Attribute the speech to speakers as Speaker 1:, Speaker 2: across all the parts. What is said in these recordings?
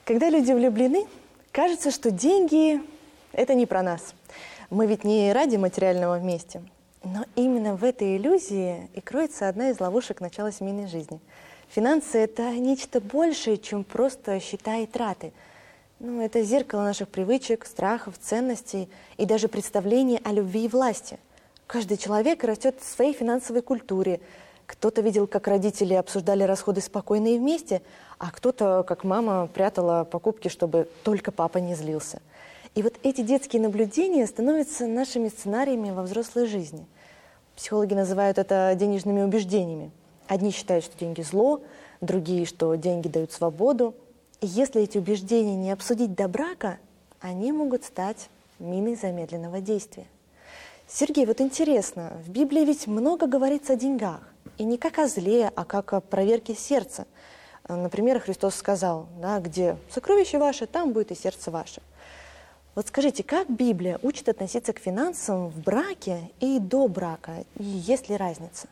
Speaker 1: Когда люди влюблены, кажется, что деньги – это не про нас. Мы ведь не ради материального вместе. Но именно в этой иллюзии и кроется одна из ловушек начала семейной жизни. Финансы – это нечто большее, чем просто счета и траты. Это зеркало наших привычек, страхов, ценностей и даже представлений о любви и власти. Каждый человек растет в своей финансовой культуре. Кто-то видел, как родители обсуждали расходы спокойно и вместе, а кто-то, как мама, прятала покупки, чтобы только папа не злился. И вот эти детские наблюдения становятся нашими сценариями во взрослой жизни. Психологи называют это денежными убеждениями. Одни считают, что деньги зло, другие, что деньги дают свободу. И если эти убеждения не обсудить до брака, они могут стать миной замедленного действия. Сергей, вот интересно, в Библии ведь много говорится о деньгах. И не как о зле, а как о проверке сердца. Например, Христос сказал, где сокровище ваше, там будет и сердце ваше. Вот скажите, как Библия учит относиться к финансам в браке и до брака? И есть ли разница?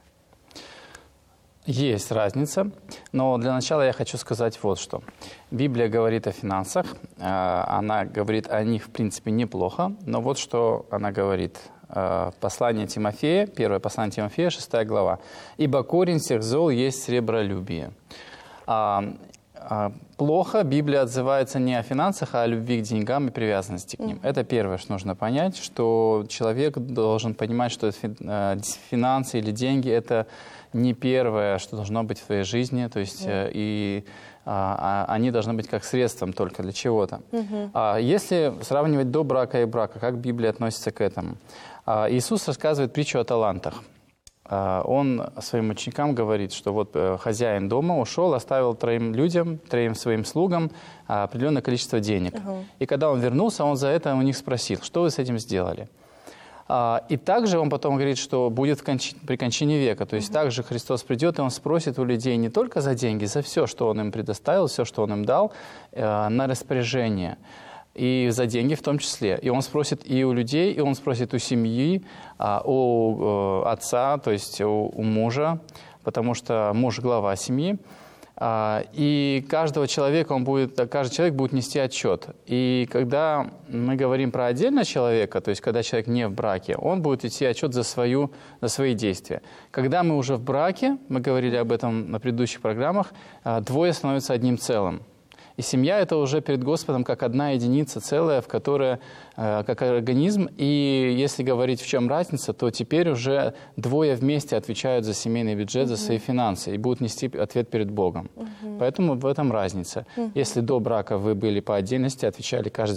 Speaker 2: Есть разница, но для начала я хочу сказать вот что. Библия говорит о финансах, она говорит о них, в принципе, неплохо, но вот что она говорит. Послание Тимофея, первое послание Тимофея, 6 глава. «Ибо корень всех зол есть сребролюбие». Плохо Библия отзывается не о финансах, а о любви к деньгам и привязанности к ним. Это первое, что нужно понять, что человек должен понимать, что финансы или деньги – это не первое, что должно быть в твоей жизни, то есть они должны быть как средством только для чего-то. Если сравнивать до брака и брака, как Библия относится к этому? Иисус рассказывает притчу о талантах. Он своим ученикам говорит, что вот хозяин дома ушел, оставил троим своим слугам определенное количество денег. И когда он вернулся, он за это у них спросил, что вы с этим сделали? И также он потом говорит, что будет при кончине века. То есть также Христос придет, и он спросит у людей не только за деньги, за все, что он им предоставил, все, что он им дал, на распоряжение. И за деньги в том числе. И он спросит и у людей, и он спросит у семьи, у отца, то есть у мужа, потому что муж – глава семьи. И каждый человек будет нести отчет. И когда мы говорим про отдельного человека, то есть когда человек не в браке, он будет нести отчет за свои действия. Когда мы уже в браке, мы говорили об этом на предыдущих программах, двое становятся одним целым. И семья – это уже перед Господом как одна единица целая, в которой как организм. И если говорить, в чем разница, то теперь уже двое вместе отвечают за семейный бюджет, за свои финансы и будут нести ответ перед Богом. Поэтому в этом разница. Если до брака вы были по отдельности, отвечали каждый